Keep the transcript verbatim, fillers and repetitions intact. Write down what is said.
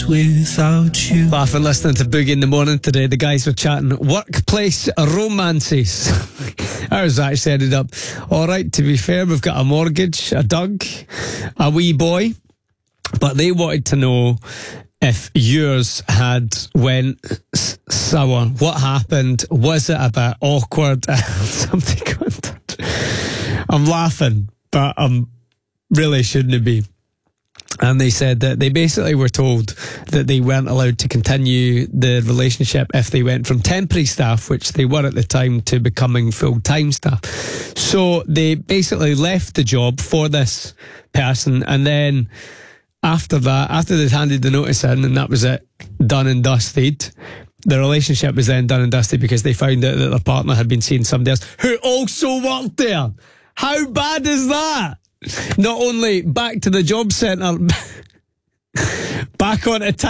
without you. Laughing listening to Boogie in the morning today. The guys were chatting workplace romances. I was actually ended up all right. To be fair, we've got a mortgage, a Doug, a wee boy, but they wanted to know if yours had went sour. What happened? Was it a bit awkward? Something going on. I'm laughing, but I'm really shouldn't be. And they said that they basically were told that they weren't allowed to continue the relationship if they went from temporary staff, which they were at the time, to becoming full-time staff. So they basically left the job for this person, and then after that, after they'd handed the notice in and that was it, done and dusted, the relationship was then done and dusted because they found out that their partner had been seeing somebody else who also worked there. How bad is that? Not only back to the job centre, back on a